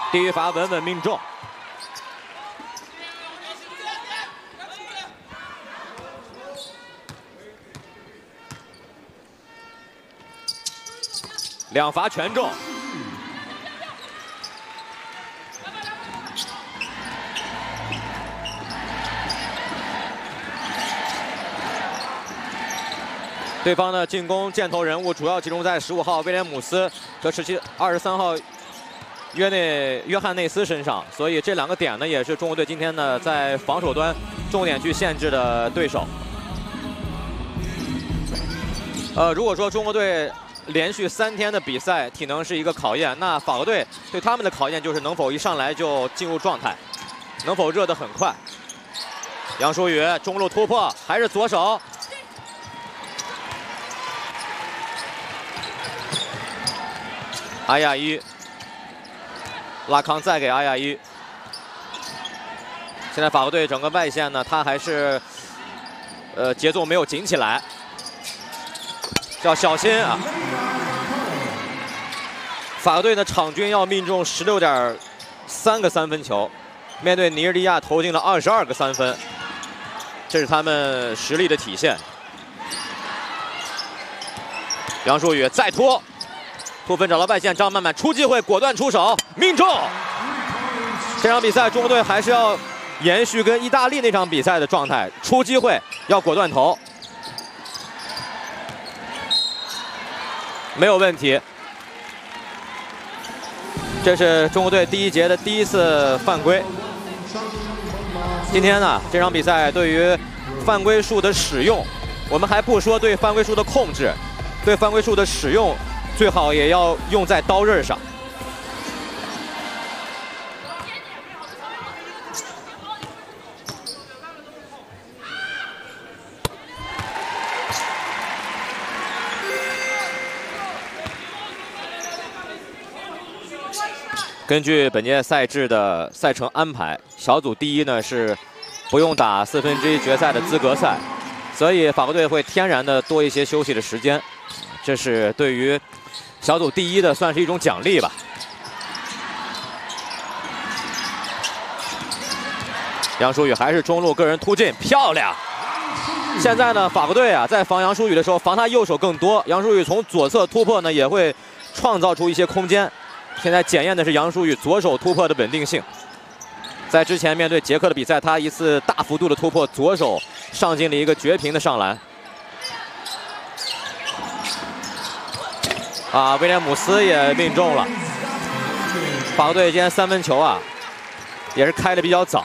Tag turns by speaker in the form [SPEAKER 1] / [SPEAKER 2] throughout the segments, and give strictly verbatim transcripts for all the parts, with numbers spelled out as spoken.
[SPEAKER 1] 第一罚稳稳命中。 两罚全中，对方的进攻箭头人物主要集中在十五号威廉姆斯和十七二十三号约内约翰内斯身上，所以这两个点呢，也是中国队今天呢在防守端重点去限制的对手。呃，如果说中国队 连续三天的比赛，体能是一个考验。那法国队对他们的考验就是能否一上来就进入状态，能否热得很快。杨舒宇中路突破，还是左手。阿亚伊，拉康再给阿亚伊。现在法国队整个外线呢，他还是呃节奏没有紧起来，要小心啊。 法国队的场均要命中十六点三个三分球，面对尼日利亚投进了二十二个三分，这是他们实力的体现。杨舒宇再突，突分找到外线，张曼曼出机会，果断出手，命中。这场比赛中国队还是要延续跟意大利那场比赛的状态，出机会要果断投，没有问题。 这是中国队第一节的第一次犯规。今天呢，这场比赛对于犯规数的使用，我们还不说对犯规数的控制，对犯规数的使用，最好也要用在刀刃上。根据本届赛制的赛程安排，小组第一呢是不用打四分之一决赛的资格赛，所以法国队会天然的多一些休息的时间，这是对于小组第一的算是一种奖励吧。杨舒宇还是中路个人突进，漂亮！现在呢，法国队啊在防杨舒宇的时候，防他右手更多，杨舒宇从左侧突破呢也会创造出一些空间。 现在检验的是杨舒宇左手突破的稳定性。在之前面对捷克的比赛，他一次大幅度的突破，左手上进了一个绝平的上篮。啊，威廉姆斯也命中了。法国队今天三分球啊，也是开的比较早。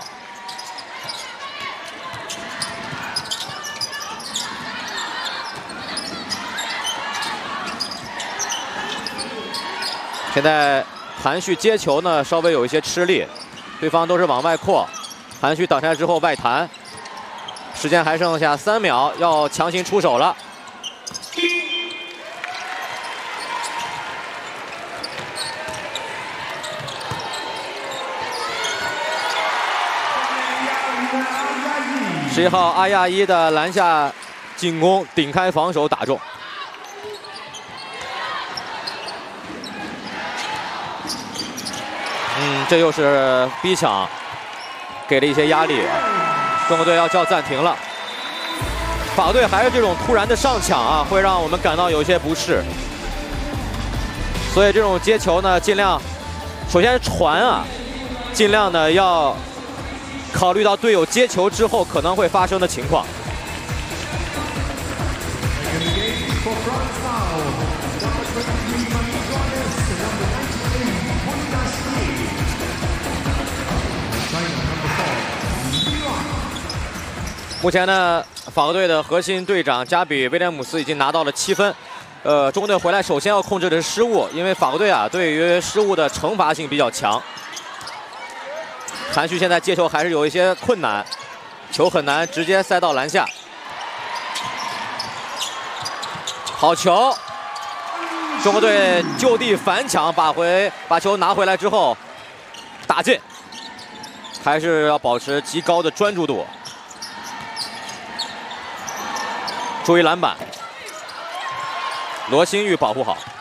[SPEAKER 1] 现在韩旭接球呢，稍微有一些吃力，对方都是往外扩，韩旭挡拆之后外弹，时间还剩下三秒，要强行出手了。十一号阿亚伊的篮下进攻顶开防守打中。 嗯，这又是逼抢，给了一些压力。中国队要叫暂停了。法国队还是这种突然的上抢啊，会让我们感到有一些不适。所以这种接球呢，尽量，首先传啊，尽量呢要考虑到队友接球之后可能会发生的情况。 目前呢，法国队的核心队长加比威廉姆斯已经拿到了七分。呃，中国队回来首先要控制的是失误，因为法国队啊对于失误的惩罚性比较强。韩旭现在接球还是有一些困难，球很难直接塞到篮下。好球！中国队就地反抢，把回把球拿回来之后打进，还是要保持极高的专注度。 注意篮板，罗新玉保护好。